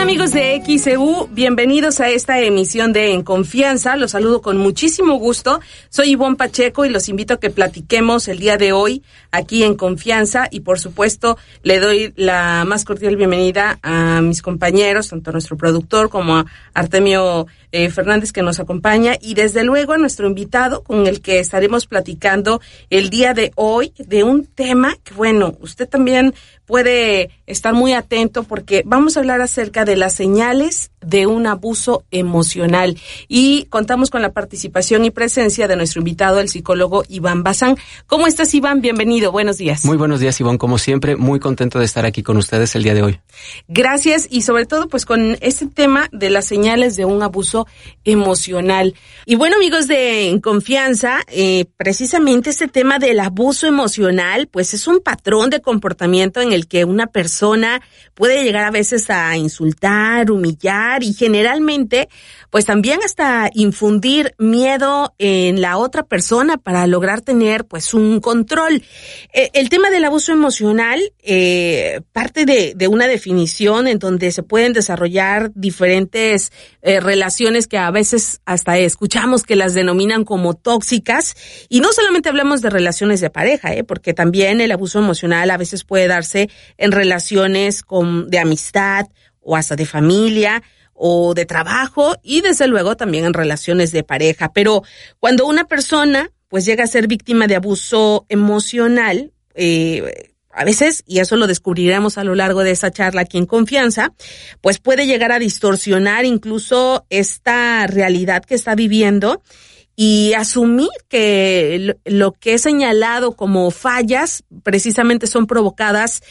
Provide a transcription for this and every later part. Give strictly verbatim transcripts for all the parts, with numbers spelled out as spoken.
amigos de X E U? Bienvenidos a esta emisión de En Confianza. Los saludo con muchísimo gusto. Soy Ivonne Pacheco y los invito a que platiquemos el día de hoy aquí en Confianza. Y por supuesto, le doy la más cordial bienvenida a mis compañeros, tanto a nuestro productor como a Artemio eh, Fernández, que nos acompaña, y desde luego a nuestro invitado con el que estaremos platicando el día de hoy de un tema que, bueno, usted también puede estar muy atento porque vamos a hablar acerca de las señales de un abuso emocional y contamos con la participación y presencia de nuestro invitado, el psicólogo Iván Bazán. ¿Cómo estás, Iván? Bienvenido, buenos días. Muy buenos días, Ivonne, como siempre, muy contento de estar aquí con ustedes el día de hoy. Gracias, y sobre todo pues con este tema de las señales de un abuso emocional. Y bueno, amigos de En Confianza, eh, precisamente este tema del abuso emocional pues es un patrón de comportamiento en el que una persona puede llegar a veces a insultar, humillar y generalmente pues también hasta infundir miedo en la otra persona para lograr tener pues un control. Eh, el tema del abuso emocional eh, parte de, de una definición en donde se pueden desarrollar diferentes eh, relaciones que a veces hasta escuchamos que las denominan como tóxicas, y no solamente hablamos de relaciones de pareja, eh, porque también el abuso emocional a veces puede darse en relaciones con, de amistad o hasta de familia o de trabajo, y desde luego también en relaciones de pareja. Pero cuando una persona pues llega a ser víctima de abuso emocional, eh, a veces, y eso lo descubriremos a lo largo de esa charla aquí en Confianza, pues puede llegar a distorsionar incluso esta realidad que está viviendo y asumir que lo que es señalado como fallas precisamente son provocadas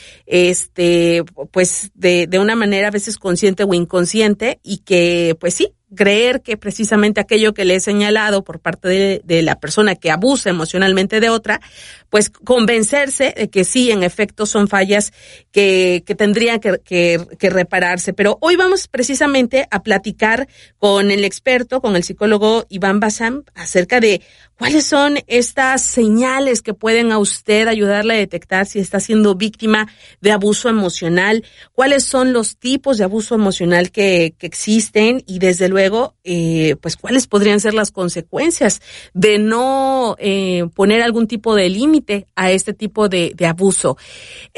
este pues de de una manera a veces consciente o inconsciente, y que pues sí, creer que precisamente aquello que le he señalado por parte de, de la persona que abusa emocionalmente de otra, pues convencerse de que sí, en efecto, son fallas que, que tendrían que, que, que repararse. Pero hoy vamos precisamente a platicar con el experto, con el psicólogo Iván Bazán, acerca de cuáles son estas señales que pueden a usted ayudarle a detectar si está siendo víctima de abuso emocional, cuáles son los tipos de abuso emocional que, que existen, y desde luego, eh, pues cuáles podrían ser las consecuencias de no eh, poner algún tipo de límite a este tipo de, de abuso.